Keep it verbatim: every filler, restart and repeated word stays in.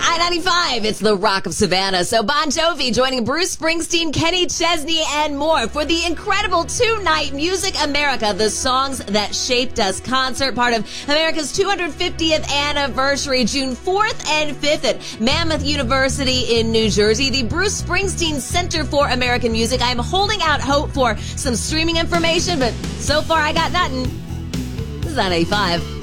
I ninety-five, it's the Rock of Savannah. So Bon Jovi joining Bruce Springsteen, Kenny Chesney, and more for the incredible two-night Music America, the Songs That Shaped Us concert, part of America's two hundred fiftieth anniversary, June fourth and fifth at Mammoth University in New Jersey, the Bruce Springsteen Center for American Music. I'm holding out hope for some streaming information, but so far I got nothing. This is I ninety-five.